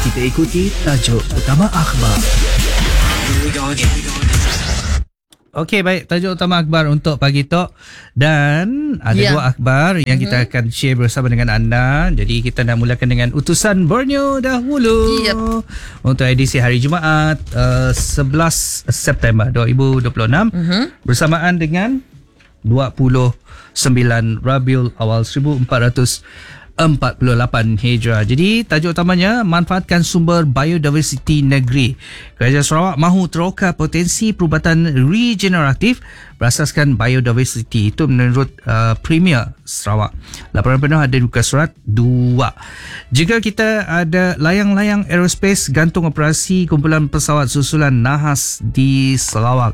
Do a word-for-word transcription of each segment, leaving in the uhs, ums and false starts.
kita ikuti tajuk utama akhbar. Okey, baik, tajuk utama akhbar untuk pagi tok, dan ada yeah. dua akhbar yang kita mm-hmm. akan share bersama dengan anda. Jadi kita nak mulakan dengan utusan Borneo dahulu. Yep. Untuk edisi hari Jumaat uh, sebelas September dua ribu dua puluh enam mm-hmm. bersamaan dengan dua puluh sembilan Rabiul Awal seribu empat ratus empat puluh lapan Hijrah. Jadi tajuk utamanya, manfaatkan sumber biodiversiti negeri. Kerajaan Sarawak mahu teroka potensi perubatan regeneratif berasaskan biodiversiti. Itu menurut uh, Premier Sarawak. Laporan penuh ada di muka surat dua. Jika kita ada layang-layang aerospace gantung operasi kumpulan pesawat susulan Nahas di Sarawak.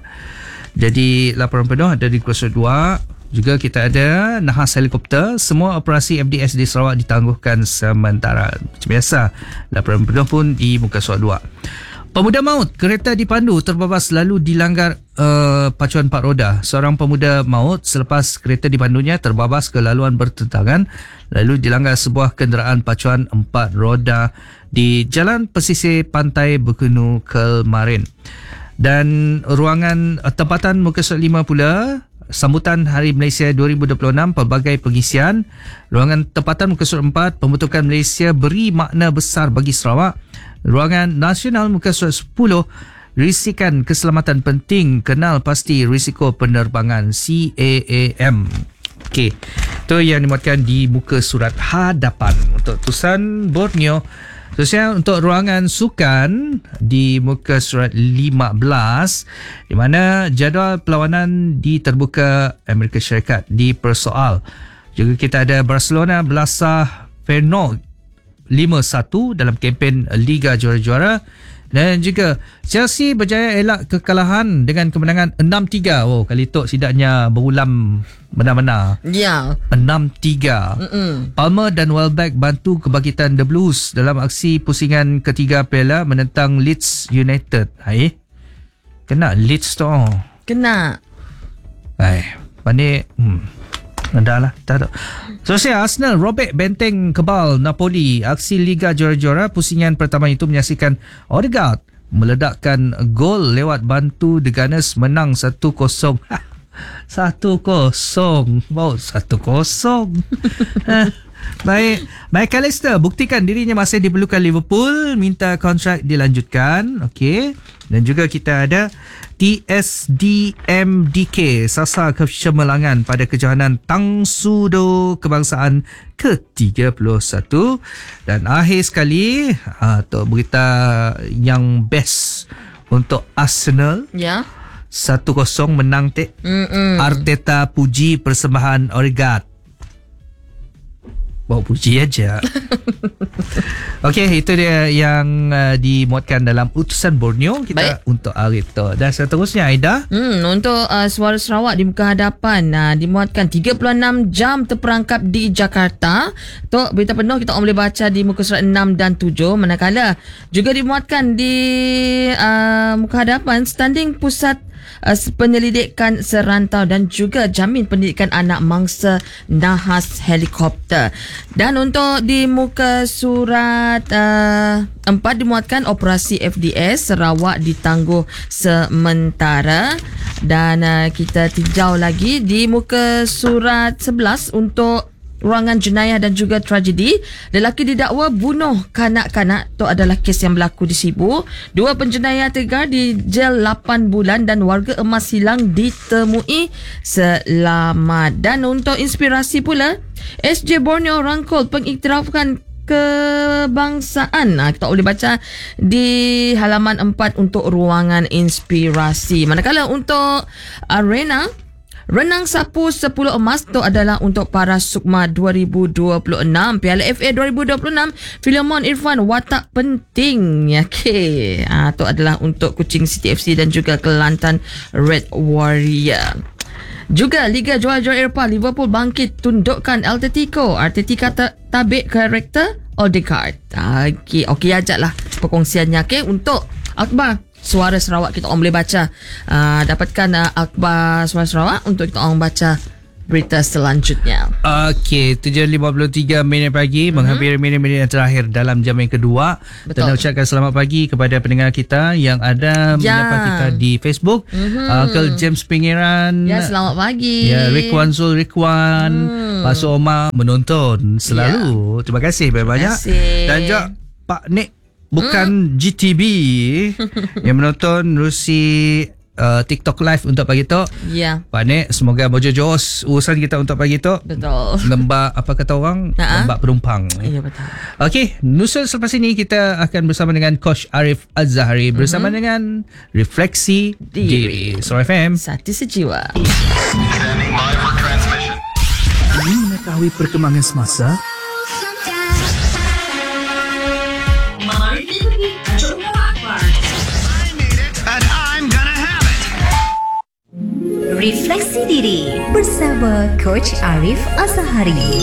Jadi laporan penuh ada di muka surat dua. Juga kita ada Nahas helikopter. Semua operasi F D S di Sarawak ditangguhkan sementara. Macam biasa, laporan penuh pun di muka surat dua. Pemuda maut, kereta dipandu terbabas lalu dilanggar uh, pacuan empat roda. Seorang pemuda maut selepas kereta dipandunya terbabas ke laluan bertentangan lalu dilanggar sebuah kenderaan pacuan empat roda di Jalan Pesisir Pantai Bekenu, Kelmarin. Dan ruangan uh, tempatan muka surat lima pula, sambutan Hari Malaysia dua ribu dua puluh enam, pelbagai pengisian. Ruangan tempatan muka surat empat, pembentukan Malaysia beri makna besar bagi Sarawak. Ruangan nasional muka surat sepuluh, risikan keselamatan penting, kenal pasti risiko penerbangan, C A A M. Okey, itu yang dimuatkan di muka surat hadapan untuk tulisan Borneo. Terusnya untuk ruangan sukan di muka surat lima belas, di mana jadual perlawanan di terbuka Amerika Syarikat dipersoal. Juga kita ada Barcelona belasah Feyenoord lima satu dalam kempen Liga Juara-Juara, dan juga Chelsea berjaya elak kekalahan dengan kemenangan enam tiga. Oh, kali tu sidaknya berulam benar-benar. Ya. enam tiga. Mm-mm. Palmer dan Welbeck bantu kebangkitan The Blues dalam aksi pusingan ketiga piala menentang Leeds United. Hai. Kena Leeds tu. Kena. Hai, pandai. Hmm. Dah lah, tak ada. Seterusnya, Arsenal robek benteng kebal Napoli. Aksi Liga Juara-Juara pusingan pertama itu menyaksikan Odegaard meledakkan gol lewat bantu The Gunners menang satu kosong. satu kosong. Wow, satu kosong. Baik, Mike Allister buktikan dirinya masih diperlukan Liverpool, minta kontrak dilanjutkan. Okey. Dan juga kita ada T S D M D K sasar kecemerlangan pada kejohanan Tang Sudo kebangsaan ke tiga puluh satu. Dan akhir sekali, untuk berita yang best untuk Arsenal. Ya. satu kosong menang tek. Mm-mm. Arteta puji persembahan Odegaard. Bawa puji aja. Okey, itu dia yang uh, dimuatkan dalam utusan Borneo kita. Baik. Untuk hari itu. Dan seterusnya, Aida. Hmm, untuk uh, Suara Sarawak di muka hadapan, uh, dimuatkan tiga puluh enam jam terperangkap di Jakarta. Untuk berita penuh kita boleh baca di muka surat enam dan tujuh. Manakala juga dimuatkan di uh, muka hadapan, standing pusat Uh, penyelidikan serantau dan juga jamin pendidikan anak mangsa Nahas helikopter. Dan untuk di muka surat uh, empat dimuatkan operasi F D S Sarawak ditangguh sementara. Dan uh, kita tinjau lagi di muka surat sebelas untuk ruangan jenayah dan juga tragedi. Lelaki didakwa bunuh kanak-kanak. Itu adalah kes yang berlaku di Sibu. Dua penjenayah tegar di jel lapan bulan dan warga emas hilang ditemui selamat. Dan untuk inspirasi pula, S J Borneo rangkul pengiktirafan kebangsaan. Nah, kita boleh baca di halaman empat untuk ruangan inspirasi. Manakala untuk arena renang sapu sepuluh emas tu adalah untuk para Sukma dua ribu dua puluh enam. Piala F A dua ribu dua puluh enam, Filemon Irfan watak penting. Okey. Ah, tu adalah untuk Kuching City F C dan juga Kelantan Red Warrior. Juga Liga Juara-Juara Eropah, Liverpool bangkit tundukkan Atletico. Atletico tabik karakter Odegaard. Okey, okey ajaklah perkongsiannya. Okey, untuk akhbar Suara Sarawak kita orang boleh baca. Uh, dapatkan uh, akhbar Suara Sarawak untuk kita orang baca berita selanjutnya. Okey, tujuh lima puluh tiga minit pagi, mm-hmm. menghampiri minit-minit yang terakhir dalam jam yang kedua. Betul. Dan nak ucapkan selamat pagi kepada pendengar kita yang ada Ya. menyapa kita di Facebook. Mhm. Uncle James Pingiran. Ya, selamat pagi. Ya, Rikwan Zul Rikwan, Hmm. Pak Omar menonton selalu. Terima kasih banyak-banyak. Terima kasih. Dan juga Pak Nik bukan G T B yang menonton Rusi uh, TikTok live untuk pagi tu. Ya, Pak Nik, semoga berjojos urusan kita untuk pagi tu. betul. Lembak, apa kata orang? Ha-ha. Lembak penumpang. Ya, betul. Okey, nusul selepas ini kita akan bersama dengan Coach Arif Az-Zahari bersama mm-hmm. dengan Refleksi Diri. Diri. Sore F M. Satu sejiwa. Ingin mengetahui perkembangan semasa? Refleksi Diri bersama Coach Arif Az-Zahari.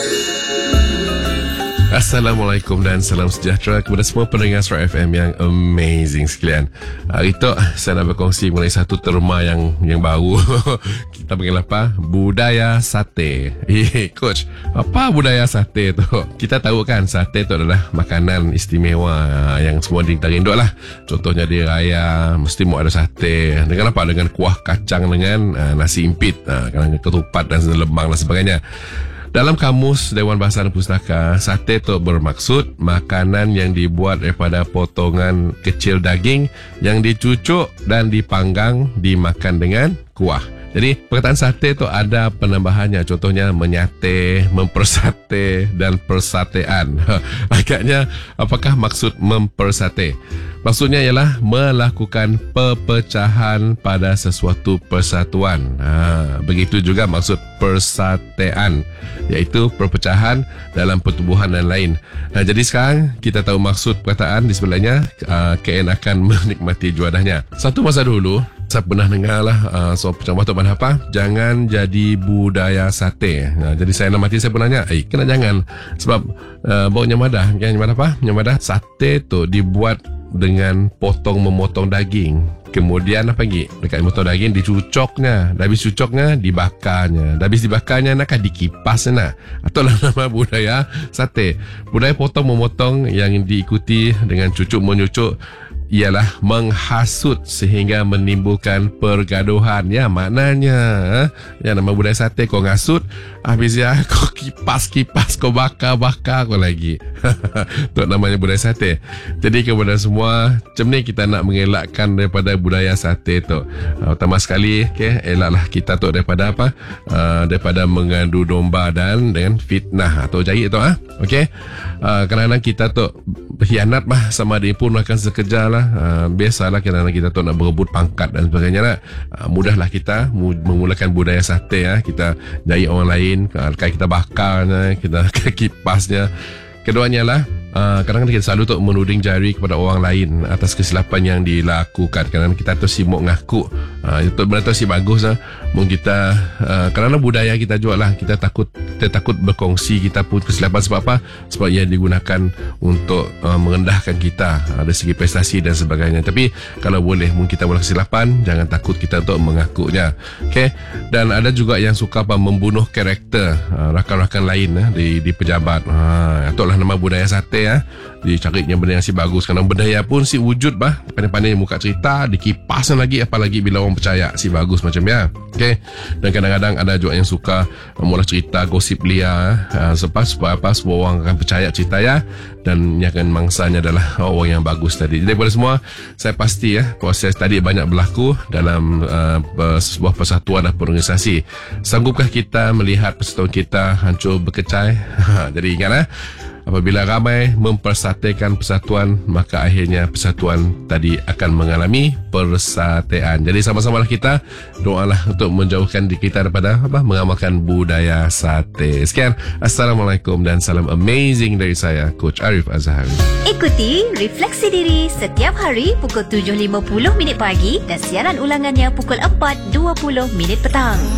Assalamualaikum dan salam sejahtera kepada semua pendengar Suara F M yang amazing sekalian. Hari tu saya nak berkongsi mengenai satu terma yang yang baru. Kita panggil apa? Budaya sate. Eh, Coach, apa budaya sate tu? Kita tahu kan sate tu adalah makanan istimewa yang semua kita rindu lah. Contohnya di raya mesti mau ada sate. Dengan apa? Dengan kuah kacang dengan uh, nasi impit, uh, dengan ketupat dan lemang dan sebagainya. Dalam kamus Dewan Bahasa dan Pustaka, sate itu bermaksud makanan yang dibuat daripada potongan kecil daging yang dicucuk dan dipanggang dimakan dengan kuah. Jadi perkataan sate itu ada penambahannya, contohnya menyate, mempersate dan persatean. Agaknya apakah maksud mempersate? Maksudnya ialah melakukan pepecahan pada sesuatu persatuan. Ha, begitu juga maksud persatean, iaitu perpecahan dalam pertubuhan dan lain. Ha, jadi sekarang kita tahu maksud perkataan di sebelahnya, uh, K N akan menikmati juadahnya. Satu masa dulu, saya pernah dengar lah uh, so penceramah tu mana apa, jangan jadi budaya sate. Nah, jadi saya nama hati saya pun nanya, eh kena jangan, sebab uh, bau nyamadah kan, nyamadah apa? Nyamadah sate tu dibuat dengan potong memotong daging. Kemudian apa lagi? Dekat memotong daging dicucoknya, dah habis cucoknya dibakarnya, dah habis dibakarnya nak dikipasnya nak. Itulah nama budaya sate. Budaya potong memotong yang diikuti dengan cucuk menyucuk ialah menghasut sehingga menimbulkan pergaduhan. Ya, maknanya ya, nama budaya sate, kau ngasut, habis ya kau kipas-kipas, kau bakar-bakar kau lagi. Itu namanya budaya sate. Jadi kepada semua, macam ni kita nak mengelakkan daripada budaya sate tu. Uh, pertama sekali, okay, elaklah kita tu daripada apa? Uh, daripada mengadu domba dan dengan fitnah atau jahit tu. Ah, okay. Uh, kadang-kadang kita tu berkhianat bah sama dia pun akan sekejar lah. Uh, biasalah kadang-kadang kita tu nak berebut pangkat dan sebagainya lah. Uh, mudahlah kita memulakan budaya sate. Ah. Kita jahit orang lain, kalau kita bakarnya, kita kipasnya. Keduanya lah, uh, kadang-kadang kita selalu tu menuding jari kepada orang lain atas kesilapan yang dilakukan. Kadang-kadang kita tu sibuk ngaku. Uh, itu benda tu si bagus lah. Mungkin kita, uh, kadang-kadang budaya kita juga lah, kita takut kita takut berkongsi kita pun kesilapan. Sebab apa? Sebab ia digunakan untuk uh, merendahkan kita uh, dari segi prestasi dan sebagainya. Tapi kalau boleh, mungkin kita buat kesilapan, jangan takut kita untuk mengakunya. Okay? Dan ada juga yang suka apa, membunuh karakter uh, rakan-rakan lain uh, di, di pejabat. Uh, itulah nama budaya sate. Ah, dicarinya benda yang si bagus. Kadang benda pun si wujud bah, pandai-pandai muka cerita, dikipaskan lagi, apalagi bila orang percaya si bagus macam ya. Okey. Dan kadang-kadang ada juga yang suka mula cerita gosip liar, uh, sebab supaya apa, semua orang akan percaya cerita ya, dan yang akan mangsanya adalah orang yang bagus tadi. Jadi pada semua, saya pasti ya, proses tadi banyak berlaku dalam uh, sebuah persatuan atau organisasi. Sanggupkah kita melihat persatuan kita hancur berkecai? Jadi ingatlah, apabila ramai mempersatekan persatuan, maka akhirnya persatuan tadi akan mengalami persatean. Jadi sama-samalah kita doalah untuk menjauhkan diri kita daripada apa, mengamalkan budaya sate. Sekian, Assalamualaikum dan salam amazing dari saya, Coach Arif Az-Zahari. Ikuti Refleksi Diri setiap hari pukul tujuh lima puluh minit pagi dan siaran ulangannya pukul empat dua puluh minit petang.